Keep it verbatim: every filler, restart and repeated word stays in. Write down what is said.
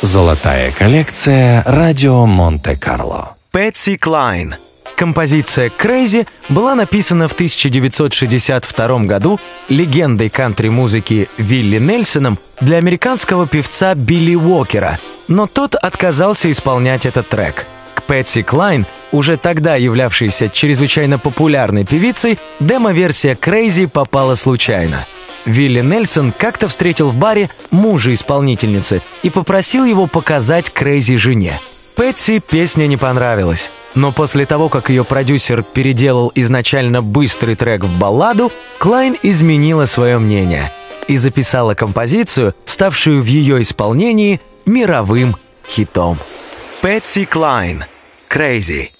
Золотая коллекция «Радио Монте-Карло». Пэтси Клайн. Композиция «Crazy» была написана в тысяча девятьсот шестьдесят втором году легендой кантри-музыки Вилли Нельсоном для американского певца Билли Уокера, но тот отказался исполнять этот трек. К Пэтси Клайн, уже тогда являвшейся чрезвычайно популярной певицей, демо-версия «Crazy» попала случайно. Вилли Нельсон как-то встретил в баре мужа исполнительницы и попросил его показать «Crazy» жене. Пэтси песня не понравилась, но после того, как ее продюсер переделал изначально быстрый трек в балладу, Клайн изменила свое мнение и записала композицию, ставшую в ее исполнении мировым хитом. Пэтси Клайн. «Crazy».